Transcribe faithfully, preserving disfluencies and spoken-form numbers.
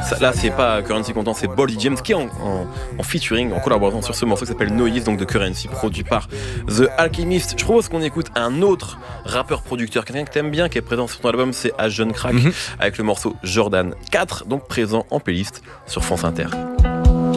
Ça, là, c'est pas Currency Content, c'est Boldy James qui est en, en, en featuring, en collaboration sur ce morceau qui s'appelle Noise, donc de Currency, produit par The Alchemist. Je propose qu'on écoute un autre rappeur-producteur, quelqu'un que t'aimes bien, qui est présent sur ton album, c'est Agent Crack, mm-hmm. avec le morceau Jordan quatre, donc présent en playlist sur France Inter.